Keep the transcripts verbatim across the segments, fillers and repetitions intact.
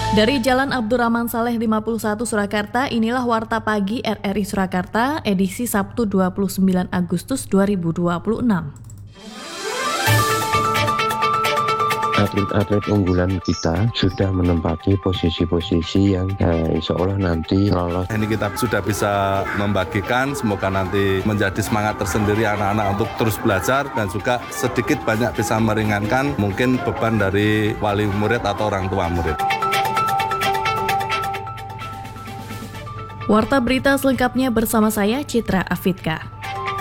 Dari Jalan Abdurrahman Saleh lima puluh satu Surakarta, inilah Warta Pagi R R I Surakarta, edisi Sabtu dua puluh sembilan Agustus dua ribu dua puluh enam. Atlet-atlet unggulan kita sudah menempati posisi-posisi yang eh, insya Allah nanti lolos. Ini kita sudah bisa membagikan, semoga nanti menjadi semangat tersendiri anak-anak untuk terus belajar dan juga sedikit banyak bisa meringankan mungkin beban dari wali murid atau orang tua murid. Warta berita selengkapnya bersama saya Citra Afidka.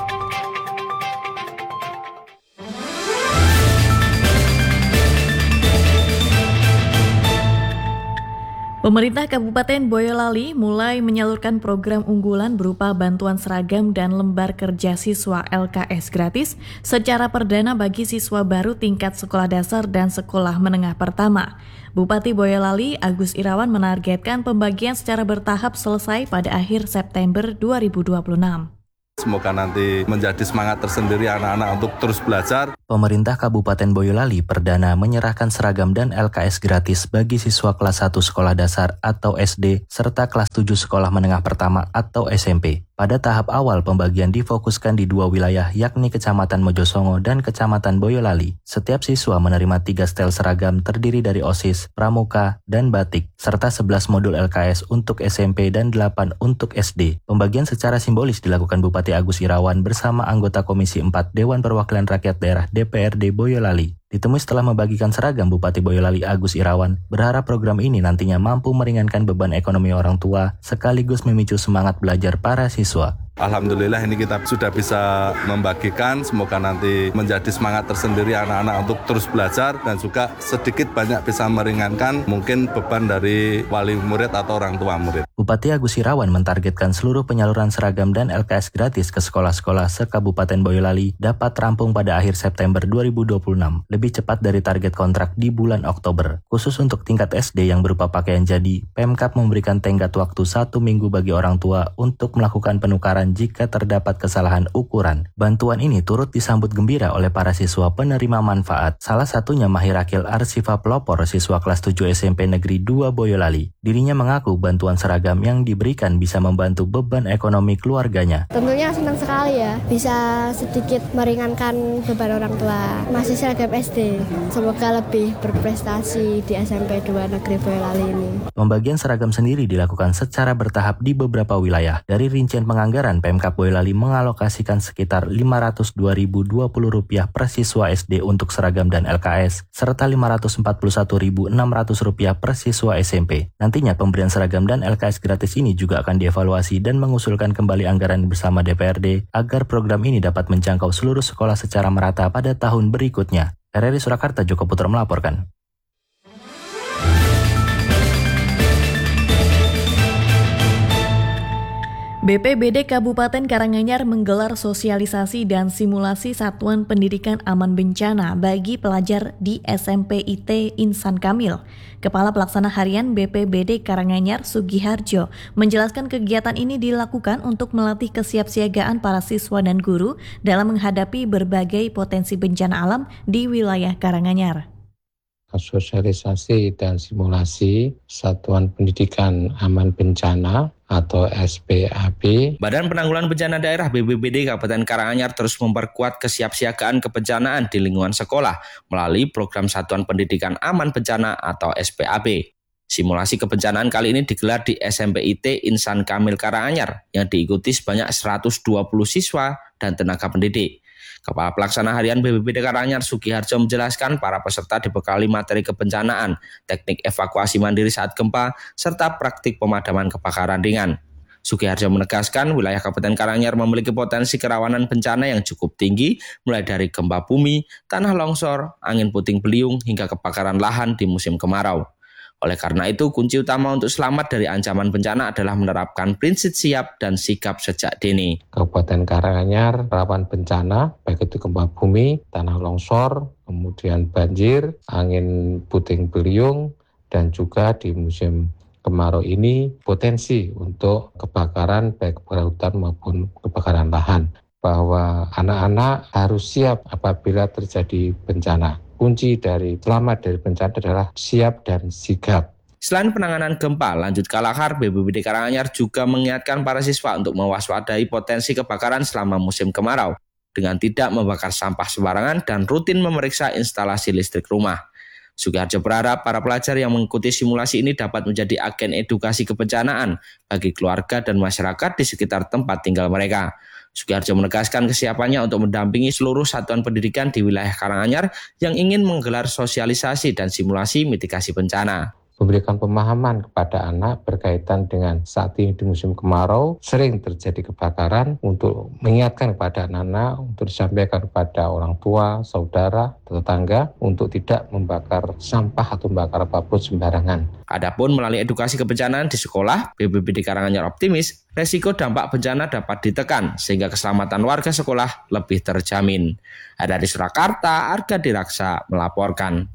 Pemerintah Kabupaten Boyolali mulai menyalurkan program unggulan berupa bantuan seragam dan lembar kerja siswa L K S gratis secara perdana bagi siswa baru tingkat sekolah dasar dan sekolah menengah pertama. Bupati Boyolali Agus Irawan menargetkan pembagian secara bertahap selesai pada akhir September dua ribu dua puluh enam. Semoga nanti menjadi semangat tersendiri anak-anak untuk terus belajar. Pemerintah Kabupaten Boyolali perdana menyerahkan seragam dan L K S gratis bagi siswa kelas satu sekolah dasar atau S D serta kelas tujuh sekolah menengah pertama atau S M P. Pada tahap awal pembagian difokuskan di dua wilayah yakni Kecamatan Mojosongo dan Kecamatan Boyolali. Setiap siswa menerima tiga setel seragam terdiri dari OSIS, Pramuka, dan Batik, serta sebelas modul L K S untuk S M P dan delapan untuk S D. Pembagian secara simbolis dilakukan Bupati Agus Irawan bersama anggota Komisi empat Dewan Perwakilan Rakyat Daerah D P R D Boyolali. Ditemui setelah membagikan seragam, Bupati Boyolali Agus Irawan berharap program ini nantinya mampu meringankan beban ekonomi orang tua sekaligus memicu semangat belajar para siswa. Alhamdulillah ini kita sudah bisa membagikan, semoga nanti menjadi semangat tersendiri anak-anak untuk terus belajar dan juga sedikit banyak bisa meringankan mungkin beban dari wali murid atau orang tua murid. Bupati Agus Irawan mentargetkan seluruh penyaluran seragam dan L K S gratis ke sekolah-sekolah se-Kabupaten Boyolali dapat rampung pada akhir September dua ribu dua puluh enam, lebih cepat dari target kontrak di bulan Oktober. Khusus untuk tingkat S D yang berupa pakaian jadi, Pemkab memberikan tenggat waktu satu minggu bagi orang tua untuk melakukan penukaran jika terdapat kesalahan ukuran. Bantuan ini turut disambut gembira oleh para siswa penerima manfaat. Salah satunya Mahirakil Arsifa Pelopor, siswa kelas tujuh S M P Negeri dua Boyolali. Dirinya mengaku bantuan seragam yang diberikan bisa membantu beban ekonomi keluarganya. Tentunya senang sekali ya, bisa sedikit meringankan beban orang tua. Masih seragam S D, semoga lebih berprestasi di S M P dua Negeri Boyolali ini. Pembagian seragam sendiri dilakukan secara bertahap di beberapa wilayah. Dari rincian penganggaran, Pemkab Boyolali mengalokasikan sekitar lima ratus dua ribu dua puluh rupiah per siswa S D untuk seragam dan L K S, serta lima ratus empat puluh satu ribu enam ratus rupiah per siswa S M P. Nantinya pemberian seragam dan L K S gratis ini juga akan dievaluasi dan mengusulkan kembali anggaran bersama D P R D agar program ini dapat menjangkau seluruh sekolah secara merata pada tahun berikutnya. R R I Surakarta, Joko Putra melaporkan. B P B D Kabupaten Karanganyar menggelar sosialisasi dan simulasi Satuan Pendidikan Aman Bencana bagi pelajar di S M P I T Insan Kamil. Kepala Pelaksana Harian B P B D Karanganyar Sugiharjo menjelaskan kegiatan ini dilakukan untuk melatih kesiapsiagaan para siswa dan guru dalam menghadapi berbagai potensi bencana alam di wilayah Karanganyar. Sosialisasi dan simulasi Satuan Pendidikan Aman Bencana atau S P A B. Badan Penanggulangan Bencana Daerah B P B D Kabupaten Karanganyar terus memperkuat kesiapsiagaan kebencanaan di lingkungan sekolah melalui program Satuan Pendidikan Aman Bencana atau S P A B. Simulasi kebencanaan kali ini digelar di S M P I T Insan Kamil Karanganyar yang diikuti sebanyak seratus dua puluh siswa dan tenaga pendidik. Kepala Pelaksana Harian B P B D Karanganyar Sugiharjo menjelaskan para peserta dibekali materi kebencanaan, teknik evakuasi mandiri saat gempa, serta praktik pemadaman kebakaran ringan. Sugiharjo menegaskan wilayah Kabupaten Karanganyar memiliki potensi kerawanan bencana yang cukup tinggi, mulai dari gempa bumi, tanah longsor, angin puting beliung, hingga kebakaran lahan di musim kemarau. Oleh karena itu, kunci utama untuk selamat dari ancaman bencana adalah menerapkan prinsip siap dan sigap sejak dini. Kabupaten Karanganyar rawan bencana, baik itu gempa bumi, tanah longsor, kemudian banjir, angin puting beliung, dan juga di musim kemarau ini potensi untuk kebakaran baik kebakaran hutan maupun kebakaran lahan. Bahwa anak-anak harus siap apabila terjadi bencana. Kunci dari selamat dari bencana adalah siap dan sigap. Selain penanganan gempa, lanjut kalahar, B B B D Karanganyar juga mengingatkan para siswa untuk mewaspadai potensi kebakaran selama musim kemarau dengan tidak membakar sampah sembarangan dan rutin memeriksa instalasi listrik rumah. Sugiharjo berharap para pelajar yang mengikuti simulasi ini dapat menjadi agen edukasi kebencanaan bagi keluarga dan masyarakat di sekitar tempat tinggal mereka. Sugiharjo menegaskan kesiapannya untuk mendampingi seluruh satuan pendidikan di wilayah Karanganyar yang ingin menggelar sosialisasi dan simulasi mitigasi bencana. Memberikan pemahaman kepada anak berkaitan dengan saat ini di musim kemarau sering terjadi kebakaran, untuk mengingatkan kepada anak-anak, untuk disampaikan kepada orang tua, saudara, tetangga untuk tidak membakar sampah atau membakar apapun sembarangan. Adapun melalui edukasi kebencanaan di sekolah, B B B D Karanganyar optimis resiko dampak bencana dapat ditekan sehingga keselamatan warga sekolah lebih terjamin. Ada di Surakarta, Arga Diraksa melaporkan.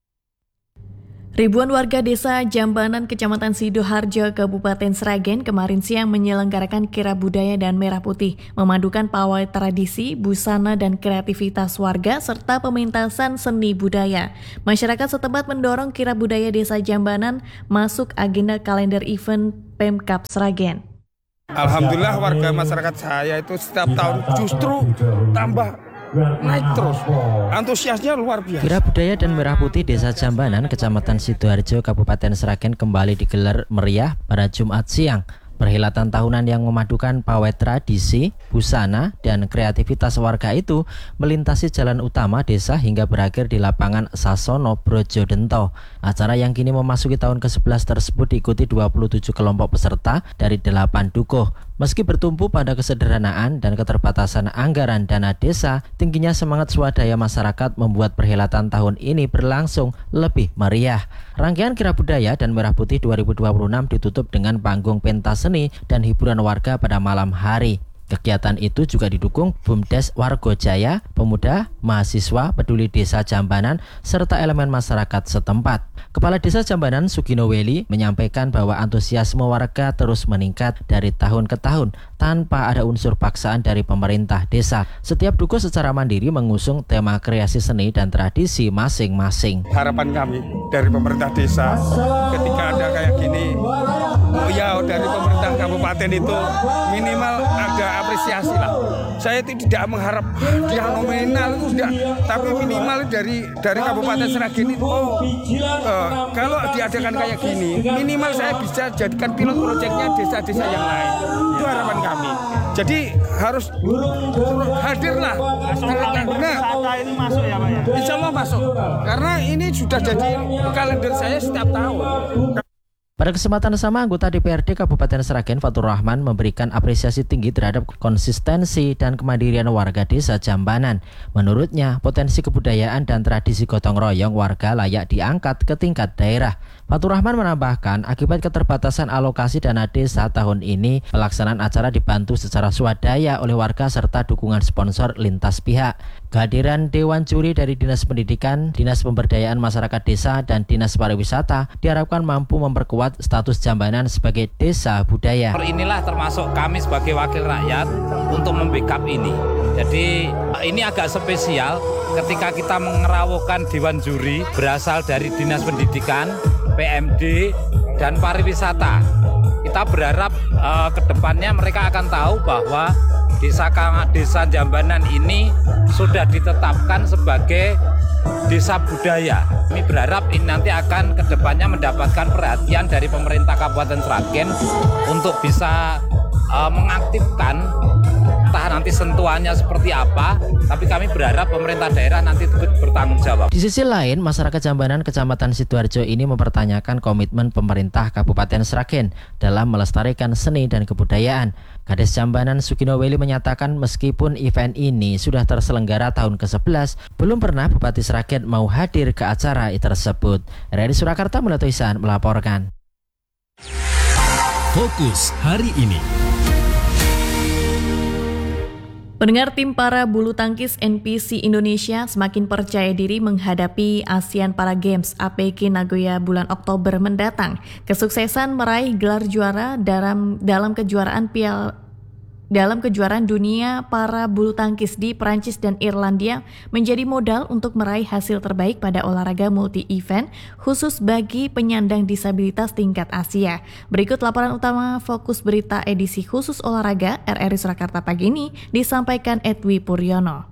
Ribuan warga desa Jambanan, Kecamatan Sidoharjo, Kabupaten Sragen kemarin siang menyelenggarakan kirab budaya dan merah putih, memadukan pawai tradisi, busana dan kreativitas warga serta pementasan seni budaya. Masyarakat setempat mendorong kirab budaya desa Jambanan masuk agenda kalender event Pemkab Sragen. Alhamdulillah warga masyarakat saya itu setiap tahun justru tambah naik terus, antusiasnya luar biasa. Kirab budaya dan merah putih desa Jambanan, Kecamatan Sidoharjo, Kabupaten Sragen kembali digelar meriah pada Jumat siang. Perhelatan tahunan yang memadukan pawai tradisi, busana, dan kreativitas warga itu melintasi jalan utama desa hingga berakhir di lapangan Sasono Brojodento. Acara yang kini memasuki tahun ke sebelas tersebut diikuti dua puluh tujuh kelompok peserta dari delapan dukuh. Meski bertumpu pada kesederhanaan dan keterbatasan anggaran dana desa, tingginya semangat swadaya masyarakat membuat perhelatan tahun ini berlangsung lebih meriah. Rangkaian kirab budaya dan merah putih dua ribu dua puluh enam ditutup dengan panggung pentas seni dan hiburan warga pada malam hari. Kegiatan itu juga didukung Bumdes Wargojaya, pemuda, mahasiswa, peduli desa Jambanan, serta elemen masyarakat setempat. Kepala Desa Jambanan Sugino Weli menyampaikan bahwa antusiasme warga terus meningkat dari tahun ke tahun tanpa ada unsur paksaan dari pemerintah desa. Setiap dukuh secara mandiri mengusung tema kreasi seni dan tradisi masing-masing. Harapan kami dari pemerintah desa ketika ada kayak gini, oh ya dari pemerintah kabupaten itu minimal ada apresiasi lah. Saya itu tidak mengharap dia nominal itu tidak, tapi minimal dari dari Kabupaten Sragen itu oh, uh, kalau diadakan kayak gini, minimal saya bisa jadikan pilot proyeknya desa-desa yang lain. Itu harapan kami. Jadi harus hadirlah. Karena ini masuk ya Pak ya. Insya Allah masuk. Karena ini sudah jadi kalender saya setiap tahun. Pada kesempatan sama, anggota D P R D Kabupaten Sragen Fatur Rahman memberikan apresiasi tinggi terhadap konsistensi dan kemandirian warga desa Jambanan. Menurutnya, potensi kebudayaan dan tradisi gotong royong warga layak diangkat ke tingkat daerah. Fatur Rahman menambahkan, akibat keterbatasan alokasi dana desa tahun ini, pelaksanaan acara dibantu secara swadaya oleh warga serta dukungan sponsor lintas pihak. Kehadiran Dewan Juri dari Dinas Pendidikan, Dinas Pemberdayaan Masyarakat Desa, dan Dinas Pariwisata diharapkan mampu memperkuat status Jambanan sebagai desa budaya. Inilah termasuk kami sebagai wakil rakyat untuk membackup ini. Jadi ini agak spesial ketika kita mengerawukan Dewan Juri berasal dari Dinas Pendidikan, P M D, dan Pariwisata. Kita berharap uh, ke depannya mereka akan tahu bahwa Desa Desa Jambanan ini sudah ditetapkan sebagai desa budaya. Kami berharap ini nanti akan kedepannya mendapatkan perhatian dari pemerintah Kabupaten Sragen untuk bisa uh, mengaktifkan, entah nanti sentuhannya seperti apa, tapi kami berharap pemerintah daerah nanti bertanggung jawab. Di sisi lain, masyarakat Jambanan Kecamatan Sidoharjo ini mempertanyakan komitmen pemerintah Kabupaten Sragen dalam melestarikan seni dan kebudayaan. Kades Jambanan Sugino Weli menyatakan meskipun event ini sudah terselenggara tahun ke sebelas, belum pernah Bupati Sragen mau hadir ke acara tersebut. Dari Surakarta, Melatu Ihsan melaporkan. Fokus hari ini. Pendengar, tim para bulu tangkis N P C Indonesia semakin percaya diri menghadapi ASEAN Para Games A P K Nagoya bulan Oktober mendatang. Kesuksesan meraih gelar juara dalam dalam kejuaraan Piala dalam kejuaraan dunia para bulu tangkis di Prancis dan Irlandia menjadi modal untuk meraih hasil terbaik pada olahraga multi-event khusus bagi penyandang disabilitas tingkat Asia. Berikut laporan utama Fokus Berita edisi khusus olahraga R R I Surakarta pagi ini disampaikan Edwi Puryono.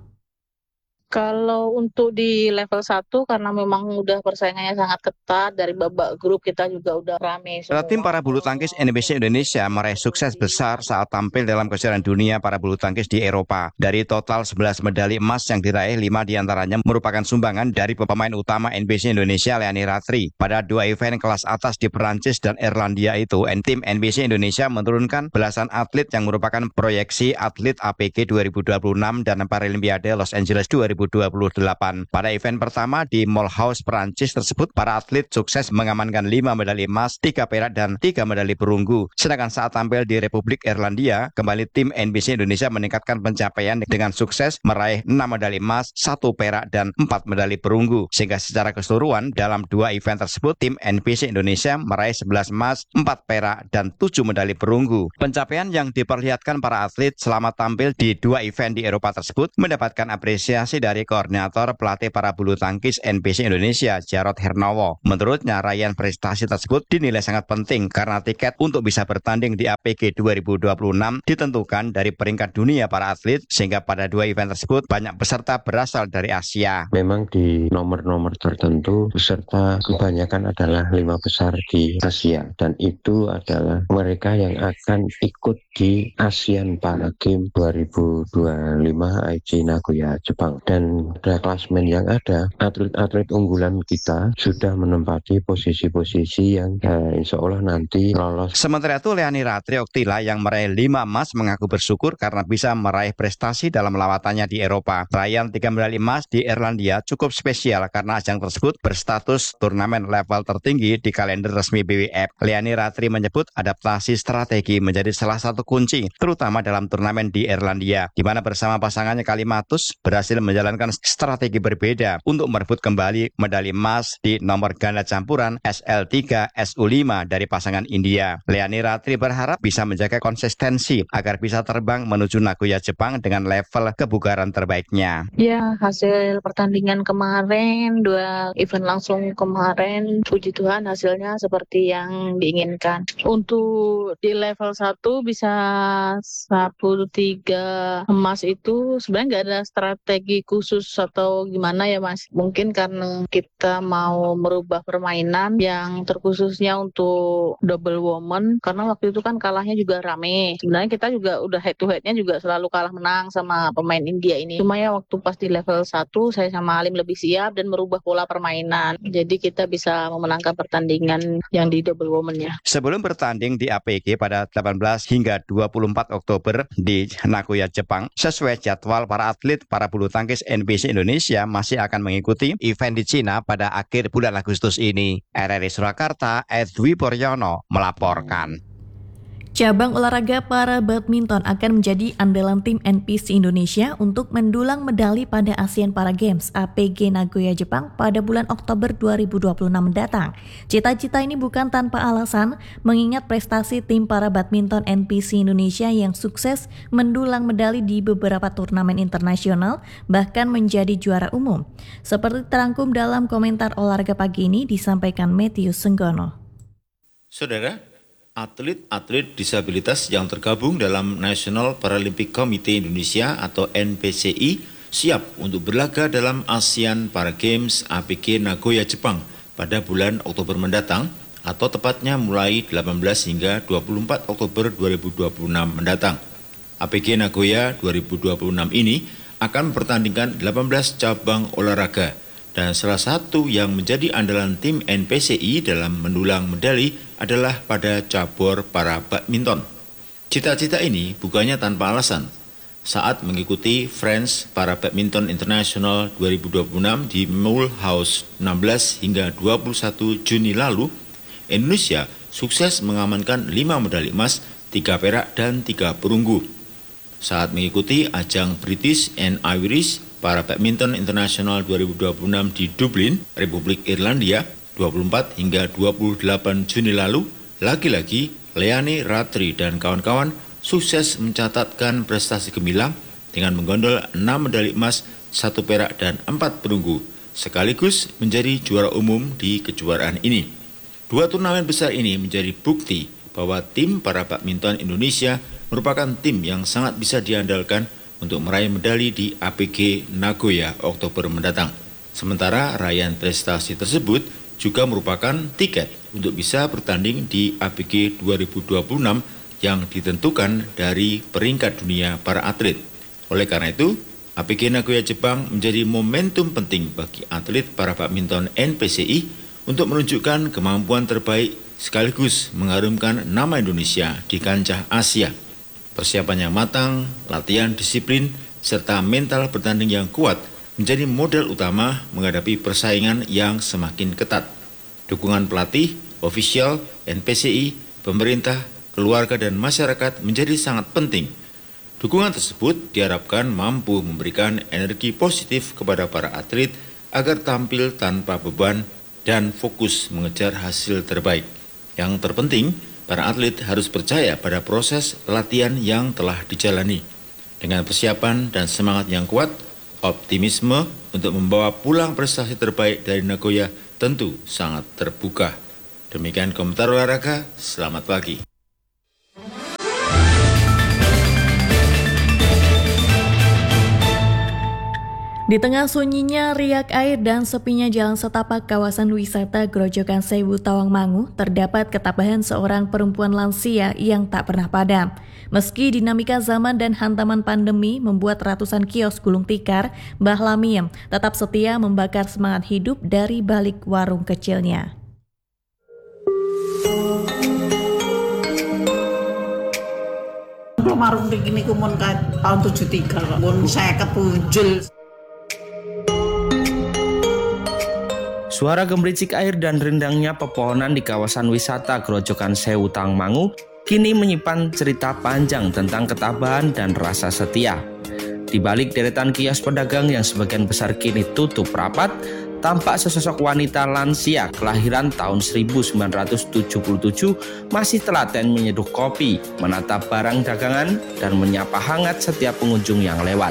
Kalau untuk di level satu karena memang udah persaingannya sangat ketat, dari babak grup kita juga udah rame semua. Tim para bulu tangkis N B C Indonesia meraih sukses besar saat tampil dalam kejuaraan dunia para bulu tangkis di Eropa. Dari total sebelas medali emas yang diraih, lima diantaranya merupakan sumbangan dari pemain utama N B C Indonesia Leani Ratri. Pada dua event kelas atas di Perancis dan Irlandia itu, tim N B C Indonesia menurunkan belasan atlet yang merupakan proyeksi atlet A P G dua ribu dua puluh enam dan Paralimpiade Los Angeles dua ribu dua puluh delapan. Pada event pertama di Mulhouse, Perancis tersebut, para atlet sukses mengamankan lima medali emas, tiga perak, dan tiga medali perunggu. Sedangkan saat tampil di Republik Irlandia, kembali tim N B C Indonesia meningkatkan pencapaian dengan sukses meraih enam medali emas, satu perak, dan empat medali perunggu. Sehingga secara keseluruhan dalam dua event tersebut, tim N B C Indonesia meraih sebelas emas, empat perak, dan tujuh medali perunggu. Pencapaian yang diperlihatkan para atlet selama tampil di dua event di Eropa tersebut mendapatkan apresiasi dari koordinator pelatih para bulu tangkis N B C Indonesia, Jarod Hernowo. Menurutnya, raihan prestasi tersebut dinilai sangat penting karena tiket untuk bisa bertanding di A P G dua ribu dua puluh enam ditentukan dari peringkat dunia para atlet, sehingga pada dua event tersebut banyak peserta berasal dari Asia. Memang di nomor-nomor tertentu peserta kebanyakan adalah lima besar di Asia, dan itu adalah mereka yang akan ikut di ASEAN Para Games dua ribu dua puluh lima Aichi Nagoya, Jepang. Dan pada klasmen yang ada, atlet-atlet unggulan kita sudah menempati posisi-posisi yang eh, insya Allah nanti lolos. Sementara itu, Leani Ratri Oktila yang meraih lima emas mengaku bersyukur karena bisa meraih prestasi dalam lawatannya di Eropa. Raihan tiga medali emas di Irlandia cukup spesial karena ajang tersebut berstatus turnamen level tertinggi di kalender resmi B W F. Leani Ratri menyebut adaptasi strategi menjadi salah satu kunci, terutama dalam turnamen di Irlandia, di mana bersama pasangannya Kalimatus berhasil menjalankan strategi berbeda untuk merebut kembali medali emas di nomor ganda campuran S L tiga S U lima dari pasangan India. Leani Ratri berharap bisa menjaga konsistensi agar bisa terbang menuju Nagoya, Jepang dengan level kebugaran terbaiknya. Ya, hasil pertandingan kemarin, dua event langsung kemarin, puji Tuhan hasilnya seperti yang diinginkan. Untuk di level satu bisa satu tiga emas itu sebenarnya nggak ada strategi khusus atau gimana ya Mas. Mungkin karena kita mau merubah permainan yang terkhususnya untuk double woman, karena waktu itu kan kalahnya juga rame. Sebenarnya kita juga udah head to headnya juga selalu kalah menang sama pemain India ini. Cuma ya waktu pas di level satu saya sama Alim lebih siap dan merubah pola permainan. Jadi kita bisa memenangkan pertandingan yang di double woman-nya. Sebelum bertanding di A P G pada delapan belas hingga dua puluh empat Oktober di Nagoya, Jepang, sesuai jadwal para atlet para bulu tangkis N B C Indonesia masih akan mengikuti event di Cina pada akhir bulan Agustus ini. R R I Surakarta, Edwi Puryono melaporkan. Cabang olahraga para badminton akan menjadi andalan tim N P C Indonesia untuk mendulang medali pada ASEAN Para Games A P G Nagoya, Jepang pada bulan Oktober dua ribu dua puluh enam mendatang. Cita-cita ini bukan tanpa alasan, mengingat prestasi tim para badminton N P C Indonesia yang sukses mendulang medali di beberapa turnamen internasional, bahkan menjadi juara umum. Seperti terangkum dalam komentar olahraga pagi ini disampaikan Matthews Senggono. Saudara, atlet-atlet disabilitas yang tergabung dalam National Paralympic Committee Indonesia atau N P C I siap untuk berlaga dalam ASEAN Para Games A P G Nagoya, Jepang pada bulan Oktober mendatang, atau tepatnya mulai delapan belas hingga dua puluh empat Oktober dua ribu dua puluh enam mendatang. A P G Nagoya dua ribu dua puluh enam ini akan mempertandingkan delapan belas cabang olahraga, dan salah satu yang menjadi andalan tim N P C I dalam mendulang medali adalah pada cabur para badminton. Cita-cita ini bukannya tanpa alasan. Saat mengikuti Friends Para Badminton International dua ribu dua puluh enam di Mulhouse enam belas hingga dua puluh satu Juni lalu, Indonesia sukses mengamankan lima medali emas, tiga perak, dan tiga perunggu. Saat mengikuti ajang British and Irish Para Badminton International dua ribu dua puluh enam di Dublin, Republik Irlandia, dua puluh empat hingga dua puluh delapan Juni lalu, lagi-lagi Leani Ratri dan kawan-kawan sukses mencatatkan prestasi gemilang dengan menggondol enam medali emas, satu perak, dan empat perunggu, sekaligus menjadi juara umum di kejuaraan ini. Dua turnamen besar ini menjadi bukti bahwa tim para badminton Indonesia merupakan tim yang sangat bisa diandalkan untuk meraih medali di A P G Nagoya Oktober mendatang. Sementara raihan prestasi tersebut juga merupakan tiket untuk bisa bertanding di A P G dua ribu dua puluh enam yang ditentukan dari peringkat dunia para atlet. Oleh karena itu, A P G Nagoya Jepang menjadi momentum penting bagi atlet para badminton N P C I untuk menunjukkan kemampuan terbaik sekaligus mengharumkan nama Indonesia di kancah Asia. Persiapan yang matang, latihan disiplin, serta mental bertanding yang kuat menjadi modal utama menghadapi persaingan yang semakin ketat. Dukungan pelatih, ofisial, N P C I, pemerintah, keluarga, dan masyarakat menjadi sangat penting. Dukungan tersebut diharapkan mampu memberikan energi positif kepada para atlet agar tampil tanpa beban dan fokus mengejar hasil terbaik. Yang terpenting, para atlet harus percaya pada proses latihan yang telah dijalani. Dengan persiapan dan semangat yang kuat, optimisme untuk membawa pulang prestasi terbaik dari Nagoya tentu sangat terbuka. Demikian komentar olahraga, selamat pagi. Di tengah sunyinya riak air dan sepinya jalan setapak kawasan wisata Grojogan Sewu Tawangmangu, terdapat ketabahan seorang perempuan lansia yang tak pernah padam. Meski dinamika zaman dan hantaman pandemi membuat ratusan kios gulung tikar, Mbah Lamiem tetap setia membakar semangat hidup dari balik warung kecilnya. Marung begini kumun tahun tujuh tiga, pun saya kepunjul. Suara gemericik air dan rindangnya pepohonan di kawasan wisata Grojogan Sewu Tawangmangu kini menyimpan cerita panjang tentang ketabahan dan rasa setia. Di balik deretan kios pedagang yang sebagian besar kini tutup rapat, tampak sesosok wanita lansia kelahiran tahun seribu sembilan ratus tujuh puluh tujuh masih telaten menyeduh kopi, menatap barang dagangan, dan menyapa hangat setiap pengunjung yang lewat.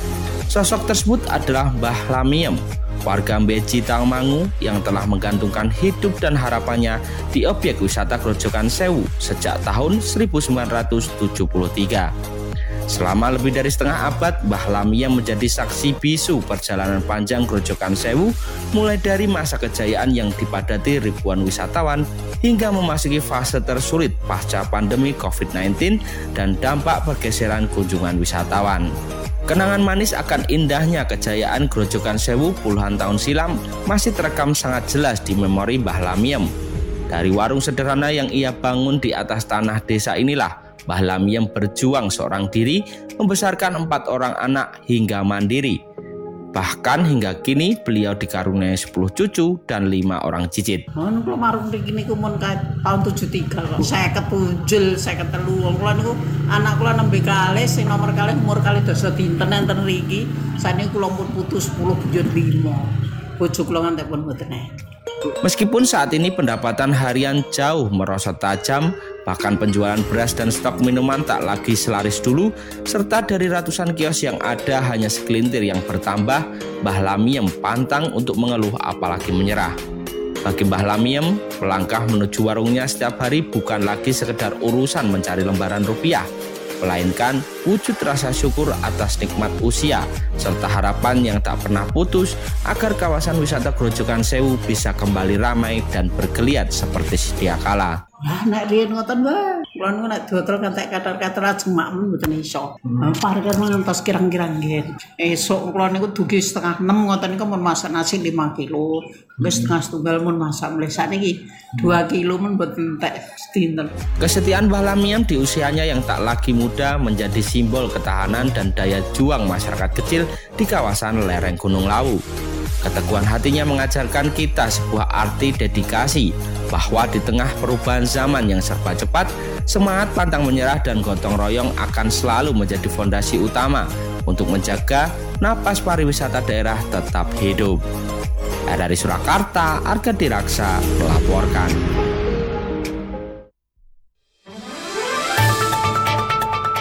Sosok tersebut adalah Mbah Lamiem, warga Mbeji Tawangmangu yang telah menggantungkan hidup dan harapannya di objek wisata Grojogan Sewu sejak tahun seribu sembilan ratus tujuh puluh tiga. Selama lebih dari setengah abad, Mbah Lamiem menjadi saksi bisu perjalanan panjang Grojogan Sewu, mulai dari masa kejayaan yang dipadati ribuan wisatawan hingga memasuki fase tersulit pasca pandemi covid sembilan belas dan dampak pergeseran kunjungan wisatawan. Kenangan manis akan indahnya kejayaan Grojogan Sewu puluhan tahun silam masih terekam sangat jelas di memori Mbah Lamiem. Dari warung sederhana yang ia bangun di atas tanah desa inilah Mbah Lamiem berjuang seorang diri, membesarkan empat orang anak hingga mandiri. Bahkan hingga kini beliau dikaruniai sepuluh cucu dan lima orang cicit. Mun kula marung mriki niku mun tahun tujuh tiga kok. saya kepunjul, saya ketelu. Kula niku anak kula nembe kalih, sing nomor kalih umur kalih dasa dinten enten mriki. Saniki kula pun putus sepuluh bujur lima. Bojo kula ngantek pun mboten. Meskipun saat ini pendapatan harian jauh merosot tajam, bahkan penjualan beras dan stok minuman tak lagi selaris dulu, serta dari ratusan kios yang ada hanya segelintir yang bertambah, Mbah Lamiem pantang untuk mengeluh apalagi menyerah. Bagi Mbah Lamiem, melangkah menuju warungnya setiap hari bukan lagi sekedar urusan mencari lembaran rupiah, melainkan wujud rasa syukur atas nikmat usia, serta harapan yang tak pernah putus agar kawasan wisata Grojogan Sewu bisa kembali ramai dan bergeliat seperti sedia kala. Wah, nek riyen ngoten wae. Kula niku nek dodol kantek kathar-kathar ajeng makmen mboten iso. Parkir ngantos kirang-kirang nggih. Esuk kula niku dugi setengah enam ngoten niku mun masak nasi lima kilo. Wis setengah setunggal mun masak mulai sakniki dua kilo mun mboten entek sedinten. Kesetiaan Mbah Lamiem di usianya yang tak lagi muda menjadi simbol ketahanan dan daya juang masyarakat kecil di kawasan lereng Gunung Lawu. Keteguhan hatinya mengajarkan kita sebuah arti dedikasi, bahwa di tengah perubahan zaman yang serba cepat, semangat pantang menyerah dan gotong royong akan selalu menjadi fondasi utama untuk menjaga napas pariwisata daerah tetap hidup. Dari Surakarta, Arga Diraksa melaporkan.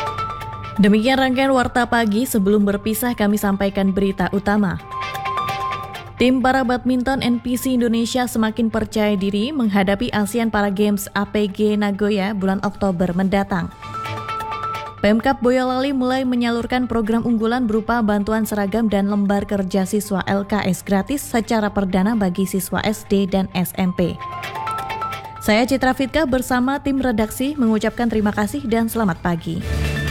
Demikian rangkaian Warta Pagi. Sebelum berpisah kami sampaikan berita utama. Tim para badminton N P C Indonesia semakin percaya diri menghadapi ASEAN Para Games A P G Nagoya bulan Oktober mendatang. Pemkab Boyolali mulai menyalurkan program unggulan berupa bantuan seragam dan lembar kerja siswa L K S gratis secara perdana bagi siswa S D dan S M P. Saya Citra Fitka bersama tim redaksi mengucapkan terima kasih dan selamat pagi.